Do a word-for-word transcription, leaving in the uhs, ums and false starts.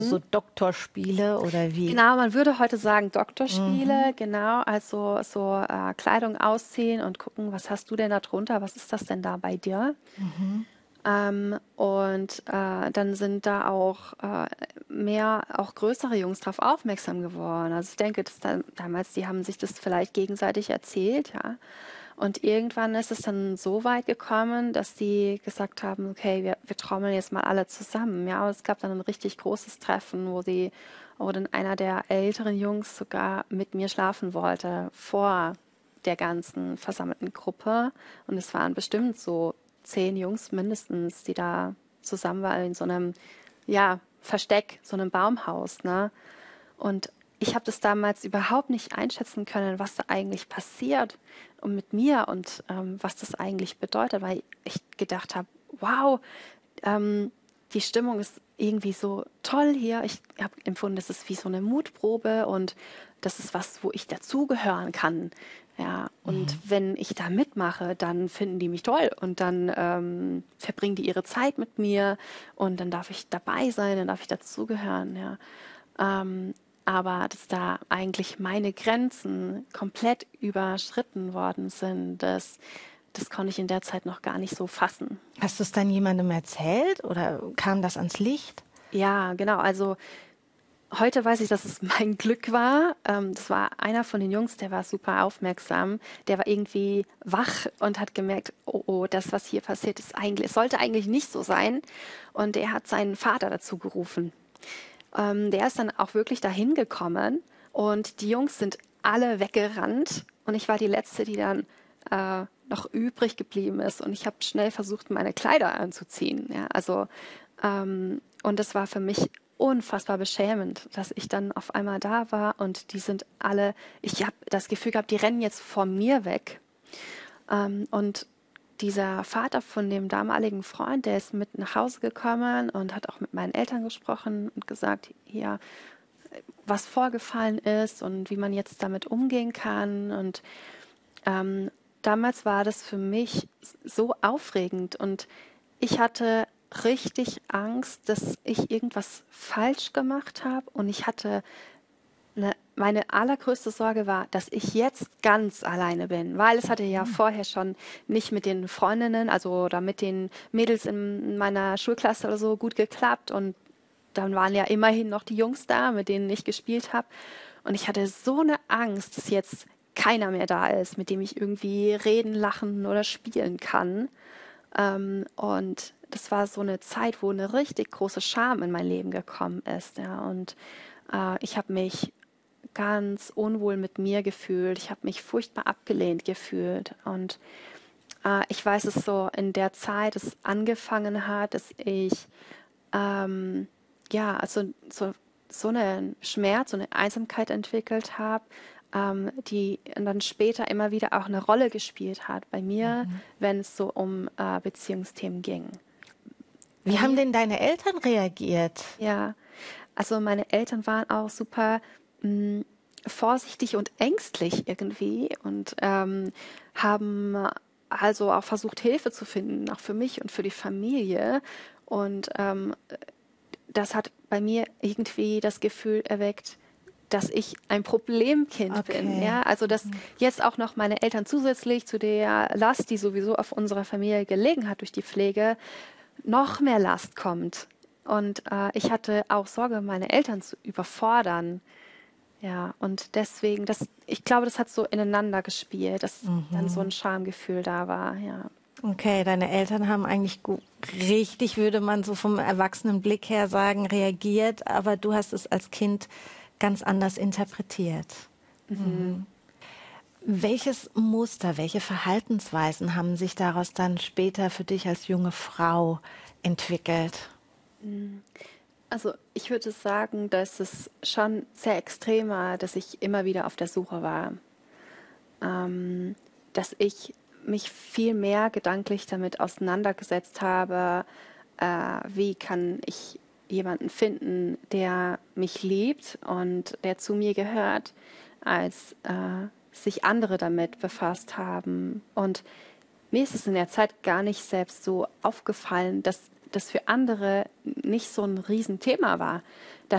So Doktorspiele oder wie? Genau, man würde heute sagen Doktorspiele, Mhm. genau, also so äh, Kleidung ausziehen und gucken, was hast du denn da drunter, was ist das denn da bei dir? Mhm. Ähm, und äh, dann sind da auch äh, mehr, auch größere Jungs darauf aufmerksam geworden. Also ich denke, dass da, damals, die haben sich das vielleicht gegenseitig erzählt, ja. Und irgendwann ist es dann so weit gekommen, dass die gesagt haben, okay, wir, wir trommeln jetzt mal alle zusammen, ja. Und es gab dann ein richtig großes Treffen, wo die, wo dann einer der älteren Jungs sogar mit mir schlafen wollte, vor der ganzen versammelten Gruppe. Und es waren bestimmt so zehn Jungs mindestens, die da zusammen waren in so einem, ja, Versteck, so einem Baumhaus, ne? Und ich habe das damals überhaupt nicht einschätzen können, was da eigentlich passiert und mit mir und ähm, was das eigentlich bedeutet, weil ich gedacht habe, wow, ähm, die Stimmung ist irgendwie so toll hier. Ich habe empfunden, das ist wie so eine Mutprobe und das ist was, wo ich dazugehören kann. Ja, und Mhm. wenn ich da mitmache, dann finden die mich toll und dann ähm, verbringen die ihre Zeit mit mir und dann darf ich dabei sein, dann darf ich dazugehören. Ja. Ähm, aber dass da eigentlich meine Grenzen komplett überschritten worden sind, das, das konnte ich in der Zeit noch gar nicht so fassen. Hast du es dann jemandem erzählt oder kam das ans Licht? Ja, genau. Also heute weiß ich, dass es mein Glück war. Ähm, das war einer von den Jungs, der war super aufmerksam. Der war irgendwie wach und hat gemerkt, oh, oh, das, was hier passiert, ist eigentlich, es sollte eigentlich nicht so sein. Und er hat seinen Vater dazu gerufen. Ähm, der ist dann auch wirklich dahin gekommen und die Jungs sind alle weggerannt und ich war die Letzte, die dann äh, noch übrig geblieben ist und ich habe schnell versucht, meine Kleider anzuziehen. Ja, also ähm, und das war für mich unfassbar beschämend, dass ich dann auf einmal da war und die sind alle, ich habe das Gefühl gehabt, die rennen jetzt vor mir weg. Ähm, und dieser Vater von dem damaligen Freund, der ist mit nach Hause gekommen und hat auch mit meinen Eltern gesprochen und gesagt, ja, was vorgefallen ist und wie man jetzt damit umgehen kann. Und ähm, damals war das für mich so aufregend und ich hatte richtig Angst, dass ich irgendwas falsch gemacht habe und ich hatte Ne, meine allergrößte Sorge war, dass ich jetzt ganz alleine bin, weil es hatte ja vorher schon nicht mit den Freundinnen, also oder mit den Mädels in meiner Schulklasse oder so gut geklappt und dann waren ja immerhin noch die Jungs da, mit denen ich gespielt habe und ich hatte so eine Angst, dass jetzt keiner mehr da ist, mit dem ich irgendwie reden, lachen oder spielen kann. Ähm, und das war so eine Zeit, wo eine richtig große Scham in mein Leben gekommen ist, ja, und äh, ich habe mich ganz unwohl mit mir gefühlt. Ich habe mich furchtbar abgelehnt gefühlt. Und äh, ich weiß es so, in der Zeit, es angefangen hat, dass ich, ähm, ja, also so, so einen Schmerz, so eine Einsamkeit entwickelt habe, ähm, die dann später immer wieder auch eine Rolle gespielt hat bei mir, Mhm. wenn es so um äh, Beziehungsthemen ging. Bei Wie haben dir? denn deine Eltern reagiert? Ja, also meine Eltern waren auch super mh, vorsichtig und ängstlich irgendwie und ähm, haben also auch versucht, Hilfe zu finden, auch für mich und für die Familie. Und ähm, das hat bei mir irgendwie das Gefühl erweckt, dass ich ein Problemkind bin, Okay. ja, also dass jetzt auch noch meine Eltern zusätzlich zu der Last, die sowieso auf unserer Familie gelegen hat durch die Pflege, noch mehr Last kommt. Und äh, ich hatte auch Sorge, meine Eltern zu überfordern. Ja, und deswegen, das, ich glaube, das hat so ineinander gespielt, dass dann so ein Mhm. Schamgefühl da war, ja. Okay, deine Eltern haben eigentlich gu- richtig, würde man so vom erwachsenen Blick her sagen, reagiert, aber du hast es als Kind ganz anders interpretiert. Mhm. Mhm. Welches Muster, welche Verhaltensweisen haben sich daraus dann später für dich als junge Frau entwickelt? Mhm. Also ich würde sagen, dass es schon sehr extrem war, dass ich immer wieder auf der Suche war. Ähm, dass ich mich viel mehr gedanklich damit auseinandergesetzt habe, äh, wie kann ich jemanden finden, der mich liebt und der zu mir gehört, als äh, sich andere damit befasst haben. Und mir ist es in der Zeit gar nicht selbst so aufgefallen, dass das für andere nicht so ein Riesenthema war.